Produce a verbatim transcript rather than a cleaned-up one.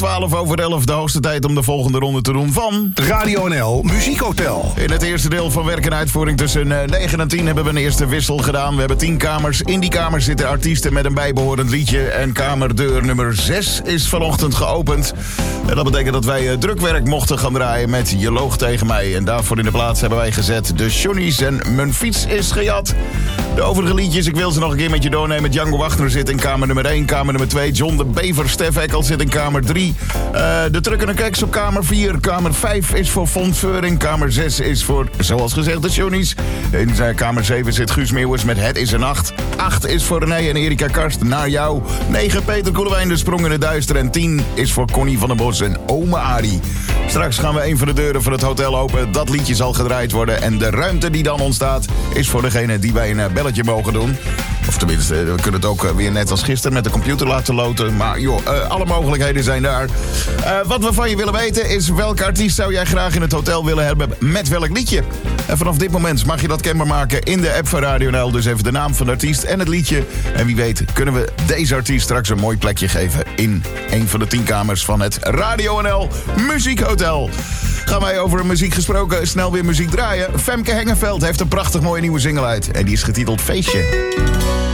twaalf over elf, de hoogste tijd om de volgende ronde te doen van... Radio N L Muziekhotel. In het eerste deel van werk en uitvoering tussen negen en tien hebben we een eerste wissel gedaan. We hebben tien kamers. In die kamers zitten artiesten met een bijbehorend liedje. En kamerdeur nummer zes is vanochtend geopend. En dat betekent dat wij drukwerk mochten gaan draaien met Je loog tegen mij. En daarvoor in de plaats hebben wij gezet de Johnny's en Mijn fiets is gejat. De overige liedjes, ik wil ze nog een keer met je doornemen. Django Wagner zit in kamer nummer één. Kamer nummer twee, John de Bever, Stef Eckel zit in kamer drie. Uh, de Truck en de Keks op kamer vier. Kamer vijf is voor Fons Veuring. Kamer zes is voor, zoals gezegd, de Johnny's. In uh, kamer zeven zit Guus Meeuwers met Het is een nacht. acht is voor René en Erika Karst, Naar jou. negen Peter Koelewijn, De Sprong in het Duister. En tien is voor Connie van der Bos en Ome Arie. Straks gaan we een van de deuren van het hotel open. Dat liedje zal gedraaid worden. En de ruimte die dan ontstaat is voor degene die wij een belletje mogen doen. Of tenminste, we kunnen het ook weer net als gisteren met de computer laten loten. Maar joh, uh, alle mogelijkheden zijn daar. Uh, wat we van je willen weten is welke artiest zou jij graag in het hotel willen hebben met welk liedje? En vanaf dit moment mag je dat kenbaar maken in de app van Radio N L. Dus even de naam van de artiest en het liedje. En wie weet kunnen we deze artiest straks een mooi plekje geven in een van de tien kamers van het Radio N L Muziekhotel. Gaan wij over muziek gesproken snel weer muziek draaien. Femke Hengeveld heeft een prachtig mooie nieuwe single uit. En die is getiteld Feestje.